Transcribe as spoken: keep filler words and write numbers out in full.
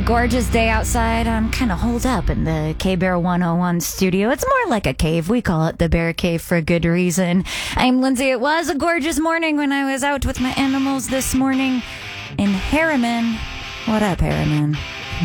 Gorgeous day outside. I'm kind of holed up in the K-Bear one oh one studio. It's more like a cave. We call it the Bear Cave for a good reason. I'm Lindsay. It was a gorgeous morning when I was out with my animals this morning in Harriman. What up, Harriman?